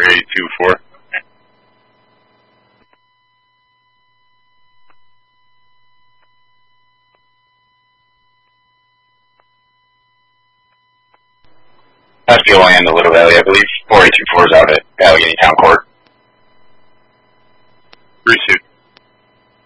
4824. SPOI in the Little Valley, I believe. 4824 is out at Allegheny Town Court. Pursuit.